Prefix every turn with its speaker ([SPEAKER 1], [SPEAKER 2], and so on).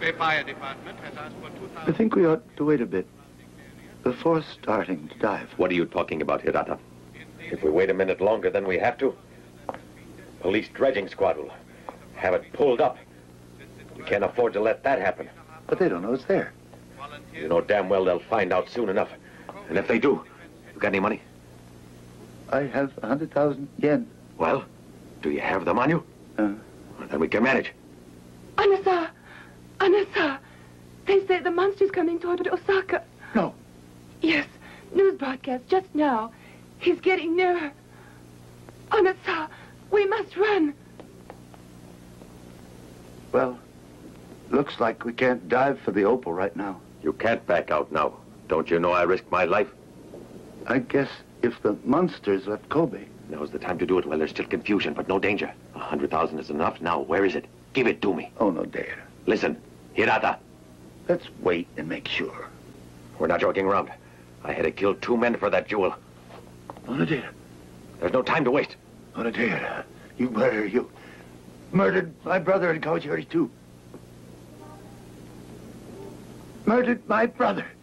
[SPEAKER 1] Bay Fire Department has asked for 2,000...
[SPEAKER 2] I think we ought to wait a bit before starting to dive.
[SPEAKER 3] What are you talking about, Hirata? If we wait a minute longer than we have to, police dredging squad will have it pulled up. We can't afford to let that happen.
[SPEAKER 2] But they don't know it's there.
[SPEAKER 3] You know damn well they'll find out soon enough. And if they do, you got any money?
[SPEAKER 2] I have 100,000 yen.
[SPEAKER 3] Well, do you have them on you? Well, then we can manage.
[SPEAKER 4] Anasa! Anasa! They say the monster's coming toward Osaka.
[SPEAKER 2] No.
[SPEAKER 4] Yes, news broadcast just now. He's getting nearer. Anasa, we must run.
[SPEAKER 2] Well, looks like we can't dive for the Opal right now.
[SPEAKER 3] You can't back out now. Don't you know I risked my life?
[SPEAKER 2] I guess if the monsters left Kobe.
[SPEAKER 3] Now's the time to do it while there's still confusion, but no danger. 100,000 is enough. Now, where is it? Give it to me.
[SPEAKER 2] Oh, no dare.
[SPEAKER 3] Listen, Hirata.
[SPEAKER 2] Let's wait and make sure.
[SPEAKER 3] We're not joking around. I had to kill 2 men for that jewel.
[SPEAKER 2] Oh, no dare.
[SPEAKER 3] There's no time to waste.
[SPEAKER 2] Oh, no dare. You murdered my brother in Kawachiori too. Murdered my brother.